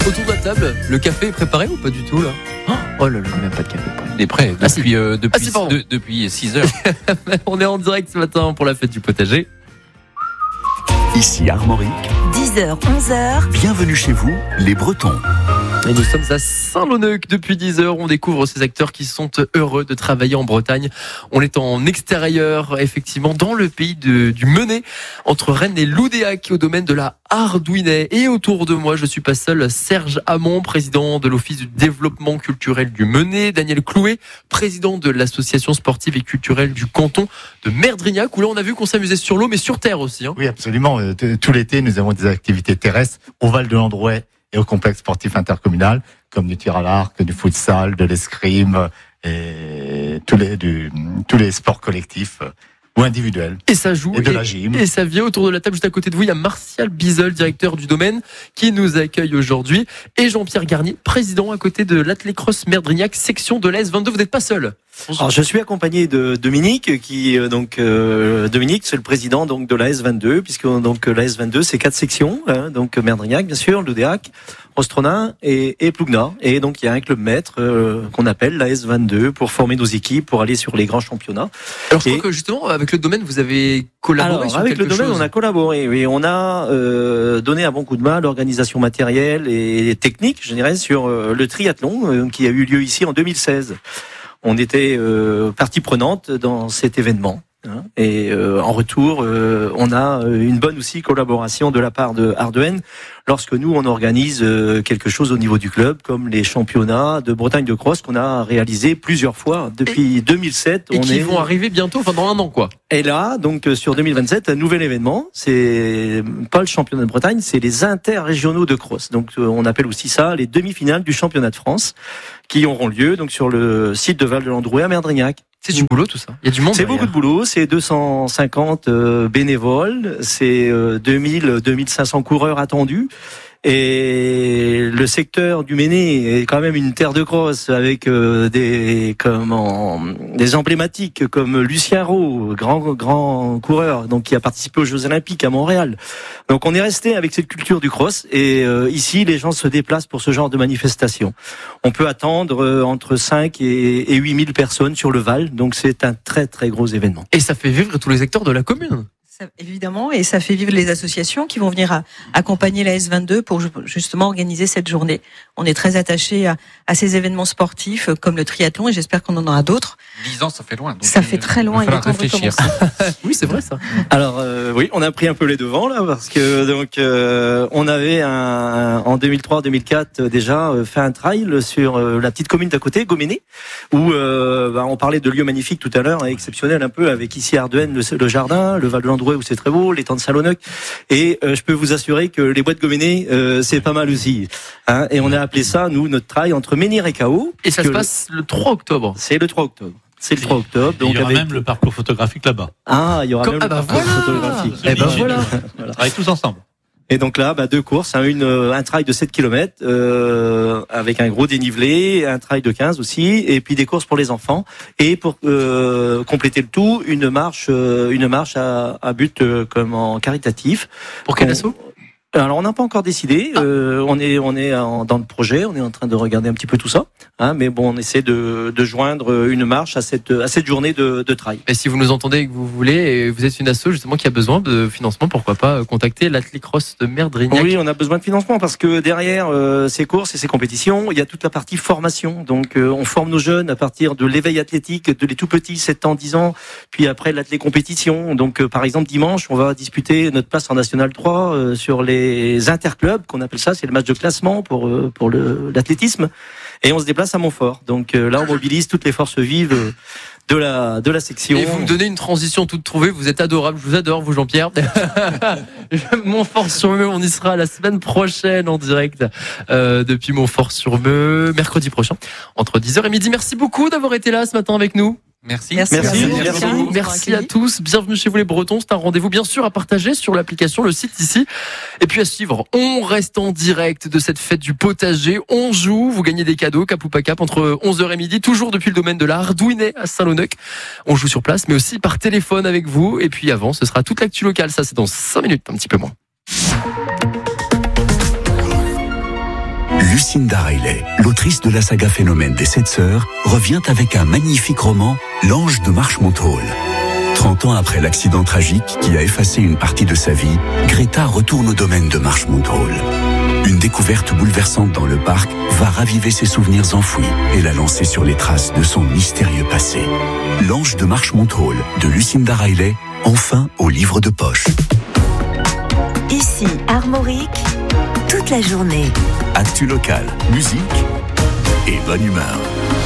Autour de la table, le café est préparé ou pas du tout là? Oh là là, même pas de café prêt. Il est prêt depuis 6 heures. On est en direct ce matin pour la fête du potager. Ici Armorique, 10h, 11h. bienvenue chez vous, les Bretons. Et nous sommes à Saint-Loneuc depuis 10h. On découvre ces acteurs qui sont heureux de travailler en Bretagne. On est en extérieur, effectivement, dans le pays du Menet, entre Rennes et Loudéac, au domaine de la Ardouinet. Et autour de moi, je suis pas seul, Serge Hamon, président de l'Office du développement culturel du Menet, Daniel Clouet, président de l'association sportive et culturelle du canton de Merdrignac, où là on a vu qu'on s'amusait sur l'eau, mais sur terre aussi. Oui, absolument. Tout l'été, nous avons des activités terrestres au Val de Landrouet et au complexe sportif intercommunal, comme du tir à l'arc, du futsal, de l'escrime et tous les sports collectifs ou individuels. Et ça joue. Et de la gym. Et ça vient autour de la table juste à côté de vous. Il y a Martial Bizel, directeur du domaine, qui nous accueille aujourd'hui. Et Jean-Pierre Garnier, président à côté de l'Athlécross Merdrignac, section de l'AS22. Vous n'êtes pas seul. Alors, je suis accompagné de Dominique, Dominique, c'est le président donc de la S22, puisque donc la S22 c'est 4 sections, donc Merdrignac bien sûr, Loudéac, Rostronin et Plougna, et donc il y a un club maître qu'on appelle la S22 pour former nos équipes pour aller sur les grands championnats. Alors je crois que justement avec le domaine vous avez collaboré sur avec quelque le domaine chose. on a collaboré, oui, on a donné un bon coup de main à l'organisation matérielle et technique, je dirais, sur le triathlon qui a eu lieu ici en 2016. On était partie prenante dans cet événement. Et en retour, on a une bonne aussi collaboration de la part de Ardouin lorsque nous on organise quelque chose au niveau du club, comme les championnats de Bretagne de cross qu'on a réalisé plusieurs fois depuis 2007. Et qui vont arriver bientôt, enfin dans un an quoi. Et là, donc sur 2027, un nouvel événement, c'est pas le championnat de Bretagne, c'est les interrégionaux de cross. Donc on appelle aussi ça les demi-finales du championnat de France, qui auront lieu donc sur le site de Val de Landrouet à Merdrignac. C'est du boulot tout ça. Il y a du monde. C'est beaucoup de boulot. C'est 250 bénévoles. C'est 2500 coureurs attendus. Et le secteur du Menet est quand même une terre de cross avec des emblématiques comme Lucien Rowe, grand coureur, donc qui a participé aux Jeux Olympiques à Montréal. Donc on est resté avec cette culture du cross et ici les gens se déplacent pour ce genre de manifestation. On peut attendre entre 5 et 8 000 personnes sur le Val, donc c'est un très très gros événement. Et ça fait vivre tous les acteurs de la commune. Évidemment, et ça fait vivre les associations qui vont venir accompagner la S22 pour justement organiser cette journée. On est très attachés à ces événements sportifs comme le triathlon et j'espère qu'on en aura d'autres. 10 ans, ça fait loin. Donc ça fait très loin, il est temps de réfléchir. Oui, c'est vrai ça. Alors oui, on a pris un peu les devants là parce que donc on avait en 2003-2004 déjà fait un trail sur la petite commune d'à côté, Goméné, où on parlait de lieux magnifiques tout à l'heure, exceptionnels un peu avec ici Ardouin, le jardin, le Val de Landrouet où c'est très beau, l'étang de Saint-Loneuc, et je peux vous assurer que les bois de Goméné c'est pas mal aussi. Et on a appelé ça nous notre trail entre Menhir et Cao. Et ça se passe le 3 octobre. C'est le 3 octobre. C'est le 3 octobre. Donc il y aura même le parcours photographique là-bas. Ah, il y aura même le parcours photographique. Et ben voilà. On travaille tous ensemble. Et donc là, 2 courses, un trail de 7 km avec un gros dénivelé, un trail de 15 aussi, et puis des courses pour les enfants. Et pour compléter le tout, une marche à but comme en caritatif. Pour quel assaut ? Alors on n'a pas encore décidé. On est dans le projet. On est en train de regarder un petit peu tout ça. Mais bon, on essaie de joindre une marche à cette journée de trail. Et si vous nous entendez et que vous voulez, et vous êtes une asso justement qui a besoin de financement, pourquoi pas contacter l'Athlécross de Merdrignac. Oui, on a besoin de financement parce que derrière ces courses et ces compétitions, il y a toute la partie formation. Donc on forme nos jeunes à partir de l'éveil athlétique, de les tout petits, 7 ans, 10 ans, puis après l'athlé compétition. Donc par exemple dimanche, on va disputer notre place en National 3 sur les interclubs, qu'on appelle ça, c'est le match de classement pour l'athlétisme. Et on se déplace à Montfort. Donc là, on mobilise toutes les forces vives de la section. Et vous me donnez une transition toute trouvée. Vous êtes adorable. Je vous adore, vous, Jean-Pierre. Montfort-sur-Meux, on y sera la semaine prochaine en direct depuis Montfort-sur-Meux, mercredi prochain, entre 10h et midi. Merci beaucoup d'avoir été là ce matin avec nous. Merci. Merci à tous. Bienvenue chez vous les Bretons. C'est un rendez-vous bien sûr à partager sur l'application, le site ici. Et puis à suivre, on reste en direct de cette fête du potager. On joue, vous gagnez des cadeaux, cap ou pas cap, entre 11h et midi, toujours depuis le domaine de la Ardouinet à Saint-Loneuc. On joue sur place, mais aussi par téléphone avec vous. Et puis avant, ce sera toute l'actu locale. Ça, c'est dans 5 minutes, un petit peu moins. Lucinda Riley, l'autrice de la saga Phénomène des 7 sœurs, revient avec un magnifique roman, L'Ange de Marchmont Hall. 30 ans après l'accident tragique qui a effacé une partie de sa vie, Greta retourne au domaine de Marchmont Hall. Une découverte bouleversante dans le parc va raviver ses souvenirs enfouis et la lancer sur les traces de son mystérieux passé. L'Ange de Marchmont Hall de Lucinda Riley, enfin au livre de poche. Ici, Armorique, toute la journée. Actu local, musique et bonne humeur.